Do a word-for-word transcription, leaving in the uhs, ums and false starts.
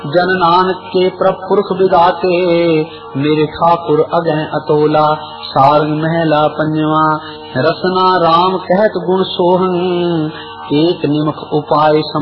जन नानक के प्रपुरख विदाते, मेरे ठाकुर अगह अतोला। सारंग महला पंजवा, रसना राम कहत गुण सोहन, एक निमख उपाय सम